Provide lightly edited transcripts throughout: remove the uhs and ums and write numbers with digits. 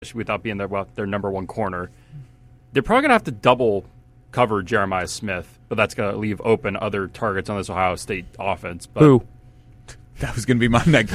without being their number one corner. They're probably going to have to double cover Jeremiah Smith, but that's going to leave open other targets on this Ohio State offense. But Who? That was going to be my next.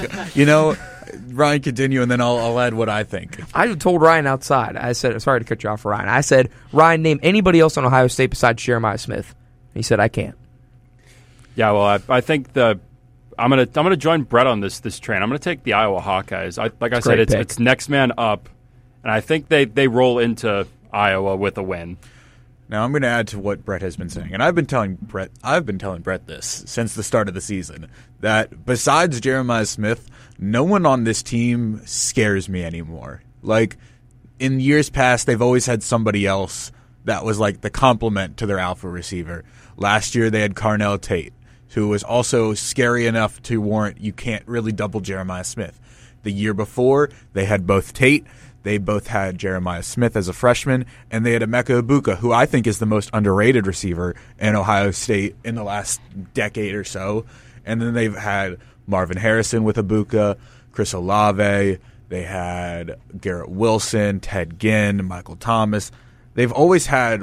Ryan, continue, and then I'll add what I think. I told Ryan outside. I said, sorry to cut you off, Ryan. I said, Ryan, name anybody else on Ohio State besides Jeremiah Smith. He said, I can't. Yeah, well, I think I'm gonna join Brett on this train. I'm gonna take the Iowa Hawkeyes. It's next man up, and I think they roll into Iowa with a win. Now I'm going to add to what Brett has been saying, and I've been telling Brett this since the start of the season, that besides Jeremiah Smith, no one on this team scares me anymore. Like, in years past, they've always had somebody else that was like the complement to their alpha receiver. Last year they had Carnell Tate, who was also scary enough to warrant you can't really double Jeremiah Smith. The year before, they had both Tate. They both had Jeremiah Smith as a freshman, and they had Emeka Ibuka, who I think is the most underrated receiver in Ohio State in the last decade or so. And then they've had Marvin Harrison with Ibuka, Chris Olave. They had Garrett Wilson, Ted Ginn, Michael Thomas. They've always had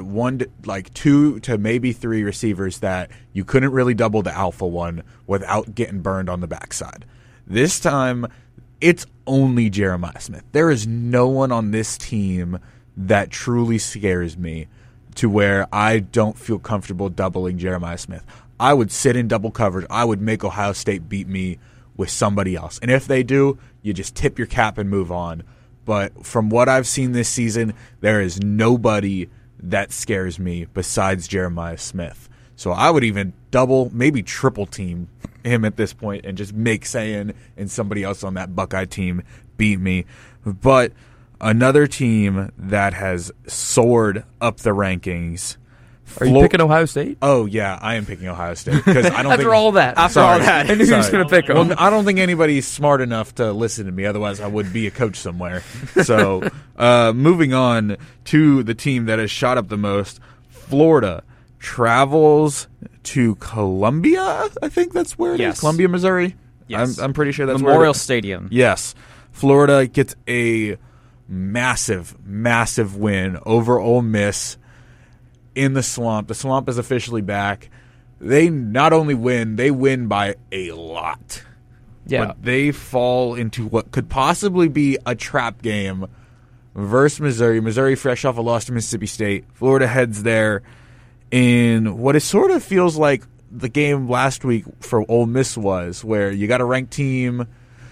two to maybe three receivers that you couldn't really double the alpha one without getting burned on the backside. This time, it's only Jeremiah Smith. There is no one on this team that truly scares me to where I don't feel comfortable doubling Jeremiah Smith. I would sit in double coverage. I would make Ohio State beat me with somebody else. And if they do, you just tip your cap and move on. But from what I've seen this season, there is nobody that scares me besides Jeremiah Smith. So I would even double, maybe triple team him at this point and just make Sayin and somebody else on that Buckeye team beat me. But another team that has soared up the rankings. Are you picking Ohio State? Oh, yeah, I am picking Ohio State. Because I don't After all that. I knew he was going to pick them. Well, I don't think anybody's smart enough to listen to me. Otherwise, I would be a coach somewhere. So, moving on to the team that has shot up the most, Florida travels to Columbia. I think that's where it is. Columbia, Missouri. Yes. I'm pretty sure that's Memorial Stadium. Yes. Florida gets a massive, massive win over Ole Miss in the Swamp. The Swamp is officially back. They not only win, they win by a lot. Yeah. But they fall into what could possibly be a trap game versus Missouri. Missouri fresh off a loss to Mississippi State. Florida heads there in what it sort of feels like the game last week for Ole Miss was, where you got a ranked team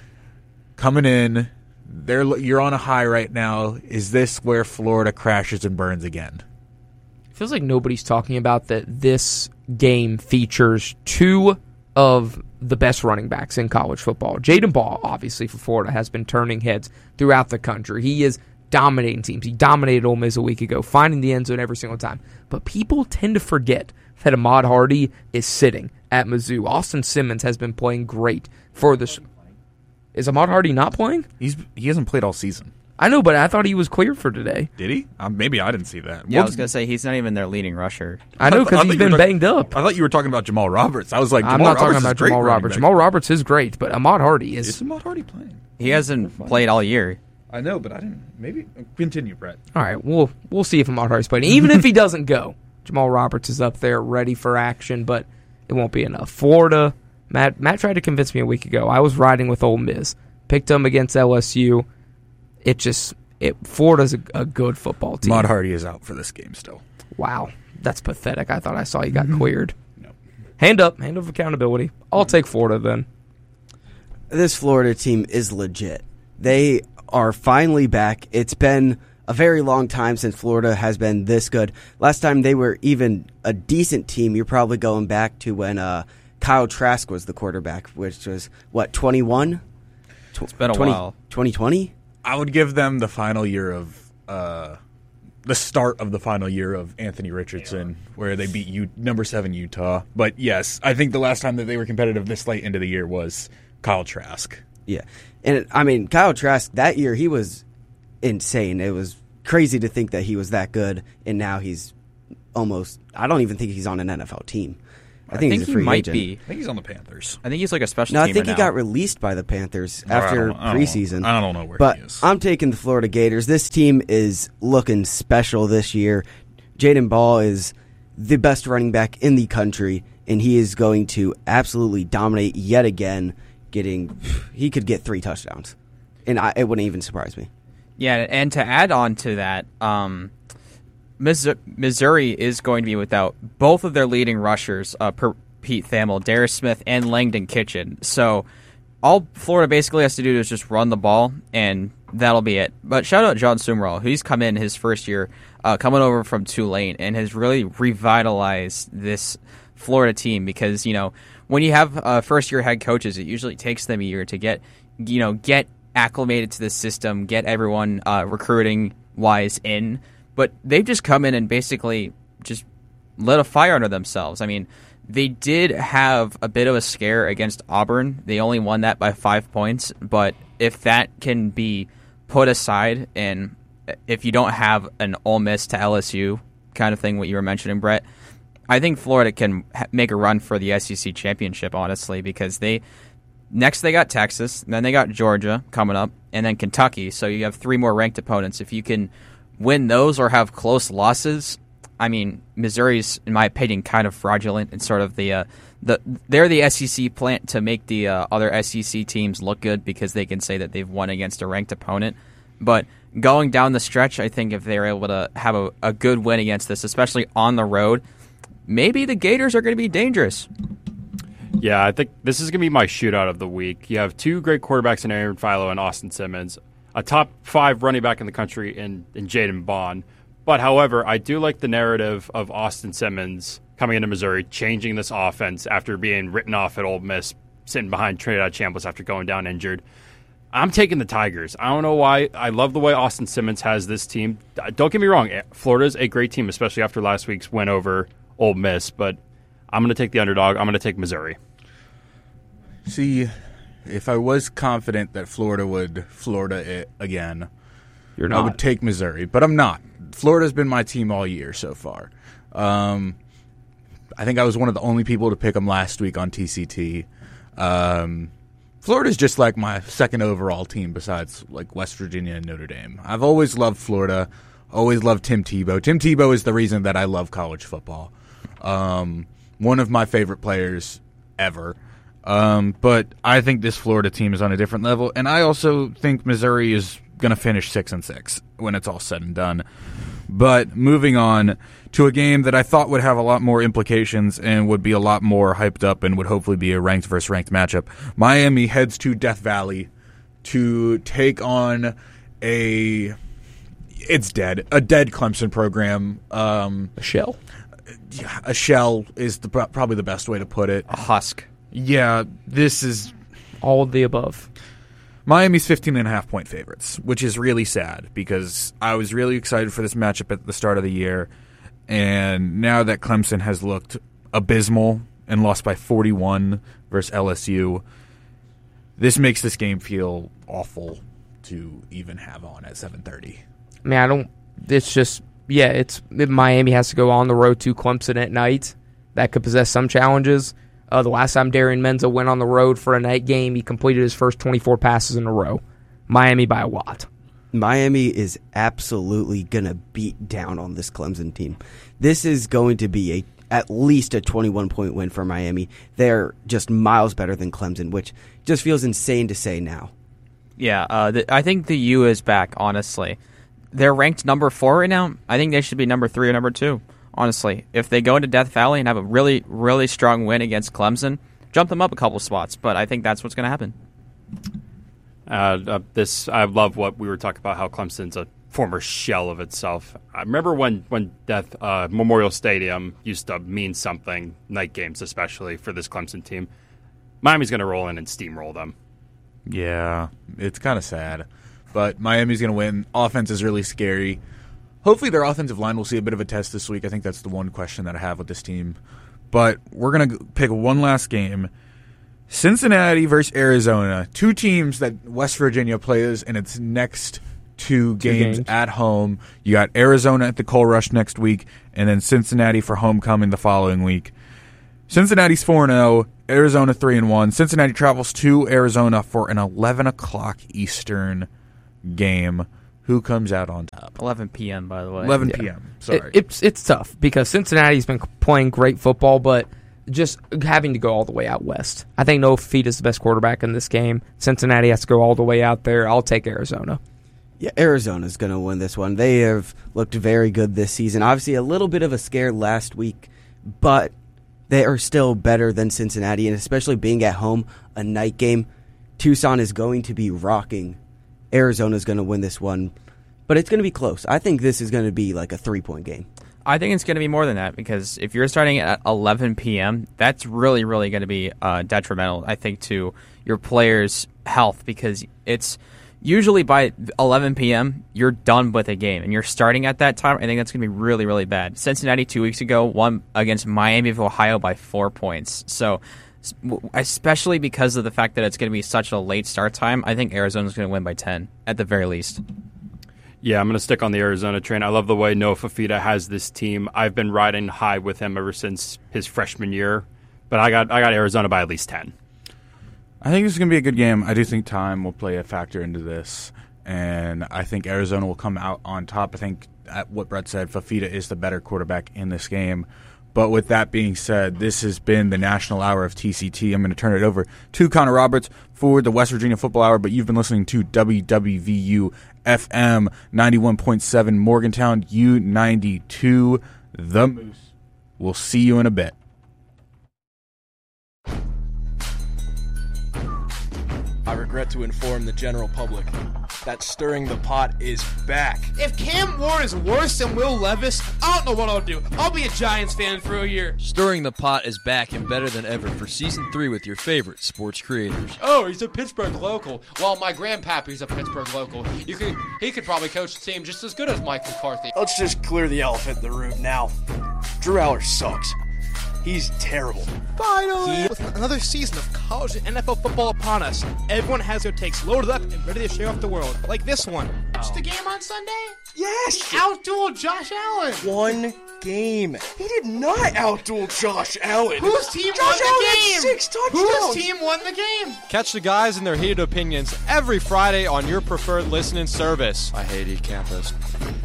coming in. You're on a high right now. Is this where Florida crashes and burns again? Feels like nobody's talking about that this game features two of the best running backs in college football. Jaden Ball, obviously, for Florida, has been turning heads throughout the country. He is dominating teams. He dominated Ole Miss a week ago, finding the end zone every single time. But people tend to forget that Ahmad Hardy is sitting at Mizzou. Austin Simmons has been playing great for this. Is Ahmad Hardy not playing? He hasn't played all season. I know, but I thought he was cleared for today. Did he? Maybe I didn't see that. Yeah, I was going to say, he's not even their leading rusher. I know, because he's been banged up. I thought you were talking about Jamal Roberts. I was like, I'm not talking about Jamal Roberts. Jamal Roberts is great, but Ahmad Hardy is... Is Ahmad Hardy playing? He hasn't played all year. I know, but I didn't... Maybe... Continue, Brett. All right, we'll see if Ahmad Hardy's playing. Even if he doesn't go, Jamal Roberts is up there ready for action, but it won't be enough. Florida, Matt tried to convince me a week ago. I was riding with Ole Miss. Picked them against LSU. Florida's a good football team. Ahmad Hardy is out for this game still. Wow, that's pathetic. I thought I saw he got cleared. No. Hand up of accountability. I'll take Florida then. This Florida team is legit. They are finally back. It's been a very long time since Florida has been this good. Last time they were even a decent team, you're probably going back to when Kyle Trask was the quarterback, which was, 21? It's been a while. 2020? I would give them the final year of the start of the final year of Anthony Richardson, where they beat number 7 Utah. But yes, I think the last time that they were competitive this late into the year was Kyle Trask. Yeah, and I mean Kyle Trask that year he was insane. It was crazy to think that he was that good, and now he's almost. I don't even think he's on an NFL team. I think he's a free might agent. be. I think he's on the Panthers. I think he's like a special No, teamer I think he now. got released by the Panthers after preseason. I don't know where but he is. I'm taking the Florida Gators. This team is looking special this year. Jaden Ball is the best running back in the country, and he is going to absolutely dominate yet again. He could get 3 touchdowns, and it wouldn't even surprise me. Yeah, and to add on to that, Missouri is going to be without both of their leading rushers, Pete Thamel, Darius Smith, and Langdon Kitchen. So all Florida basically has to do is just run the ball, and that'll be it. But shout out John Sumrall, who's come in his first year, coming over from Tulane, and has really revitalized this Florida team because, when you have first-year head coaches, it usually takes them a year to get acclimated to the system, get everyone recruiting-wise in. But they've just come in and basically just lit a fire under themselves. I mean, they did have a bit of a scare against Auburn. They only won that by 5 points. But if that can be put aside, and if you don't have an Ole Miss to LSU kind of thing, what you were mentioning, Brett, I think Florida can make a run for the SEC championship, honestly, because next they got Texas, then they got Georgia coming up, and then Kentucky. So you have 3 more ranked opponents. If you can win those or have close losses, I mean, Missouri's, in my opinion, kind of fraudulent and sort of they're the SEC plant to make the other SEC teams look good because they can say that they've won against a ranked opponent. But going down the stretch, I think if they're able to have a good win against this, especially on the road, maybe the Gators are going to be dangerous. Yeah, I think this is going to be my shootout of the week. You have 2 great quarterbacks in Aaron Philo and Austin Simmons, a top 5 running back in the country in Jaden Bond. But, however, I do like the narrative of Austin Simmons coming into Missouri, changing this offense after being written off at Ole Miss, sitting behind Trinidad Chambliss after going down injured. I'm taking the Tigers. I don't know why. I love the way Austin Simmons has this team. Don't get me wrong. Florida's a great team, especially after last week's win over Ole Miss. But I'm going to take the underdog. I'm going to take Missouri. See, if I was confident that Florida would Florida it again, You're not. I would take Missouri, but I'm not. Florida's been my team all year so far. I think I was one of the only people to pick them last week on TCT. Florida's just like my second overall team besides like West Virginia and Notre Dame. I've always loved Florida, always loved Tim Tebow. Tim Tebow is the reason that I love college football. One of my favorite players ever. But I think this Florida team is on a different level, and I also think Missouri is going to finish 6-6 when it's all said and done. But moving on to a game that I thought would have a lot more implications and would be a lot more hyped up and would hopefully be a ranked versus ranked matchup. Miami heads to Death Valley to take on a dead Clemson program. A shell. A shell is probably the best way to put it. A husk. Yeah, this is All of the above. Miami's 15.5-point favorites, which is really sad because I was really excited for this matchup at the start of the year. And now that Clemson has looked abysmal and lost by 41 versus LSU, this makes this game feel awful to even have on at 7:30. I mean, it's just, Miami has to go on the road to Clemson at night. That could possess some challenges. The last time Darian Menza went on the road for a night game, he completed his first 24 passes in a row. Miami by a lot. Miami is absolutely going to beat down on this Clemson team. This is going to be at least a 21-point win for Miami. They're just miles better than Clemson, which just feels insane to say now. Yeah, I think the U is back, honestly. They're ranked number 4 right now. I think they should be number 3 or number 2. Honestly, if they go into Death Valley and have a really, really strong win against Clemson, jump them up a couple spots. But I think that's what's going to happen. I love what we were talking about, how Clemson's a former shell of itself. I remember when Memorial Stadium used to mean something, night games especially, for this Clemson team. Miami's going to roll in and steamroll them. Yeah, it's kind of sad. But Miami's going to win. Offense is really scary. Hopefully their offensive line will see a bit of a test this week. I think that's the one question that I have with this team. But we're going to pick one last game. Cincinnati versus Arizona. 2 teams that West Virginia plays in its next 2 games at home. You got Arizona at the Coal Rush next week, and then Cincinnati for homecoming the following week. Cincinnati's 4-0, Arizona 3-1. Cincinnati travels to Arizona for an 11 o'clock Eastern game. Who comes out on top? 11 p.m., by the way. 11 p.m. Sorry. It's tough because Cincinnati's been playing great football, but just having to go all the way out west. I think Noah Fifita is the best quarterback in this game. Cincinnati has to go all the way out there. I'll take Arizona. Yeah, Arizona's going to win this one. They have looked very good this season. Obviously, a little bit of a scare last week, but they are still better than Cincinnati, and especially being at home, a night game. Tucson is going to be rocking. Arizona's going to win this one, but it's going to be close. I think this is going to be like a 3-point game. I think it's going to be more than that because if you're starting at 11 p.m., that's really, really going to be detrimental, I think, to your players' health because it's usually by 11 p.m., you're done with a game, and you're starting at that time. I think that's going to be really, really bad. Cincinnati 2 weeks ago won against Miami of Ohio by 4 points. So especially because of the fact that it's going to be such a late start time, I think Arizona's going to win by 10 at the very least. Yeah, I'm going to stick on the Arizona train. I love the way Noah Fifita has this team. I've been riding high with him ever since his freshman year, but I got Arizona by at least 10. I think this is going to be a good game. I do think time will play a factor into this, and I think Arizona will come out on top. I think, at what Brett said, Fifita is the better quarterback in this game. But with that being said, this has been the National Hour of TCT. I'm going to turn it over to Connor Roberts for the West Virginia Football Hour, but you've been listening to WWVU FM 91.7 Morgantown U92 The Moose. We'll see you in a bit. I regret to inform the general public that Stirring the Pot is back. If Cam Ward is worse than Will Levis, I don't know what I'll do. I'll be a Giants fan for a year. Stirring the Pot is back and better than ever for Season 3 with your favorite sports creators. Oh, he's a Pittsburgh local. Well, my grandpappy's a Pittsburgh local. He could probably coach the team just as good as Mike McCarthy. Let's just clear the elephant in the room now. Drew Aller sucks. He's terrible. Finally! With another season of college and NFL football upon us, everyone has their takes loaded up and ready to share off the world. Like this one. Watch the game on Sunday? Yes! He outdueled Josh Allen! One game. He did not outduel Josh Allen. Whose team Josh won the Allen game? Had 6 touchdowns. Whose team won the game? Catch the guys and their heated opinions every Friday on your preferred listening service. I hate eCampus.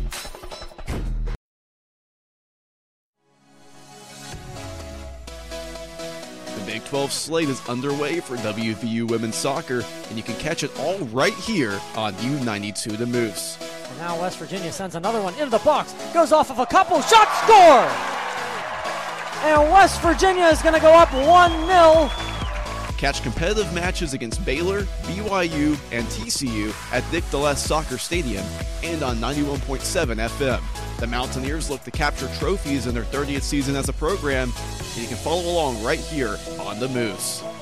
Big 12 slate is underway for WVU women's soccer, and you can catch it all right here on U92 The Moose. And now West Virginia sends another one into the box, goes off of a couple, shot, score! And West Virginia is going to go up 1-0. Catch competitive matches against Baylor, BYU, and TCU at Dick DeLess Soccer Stadium and on 91.7 FM. The Mountaineers look to capture trophies in their 30th season as a program, and you can follow along right here on The Moose.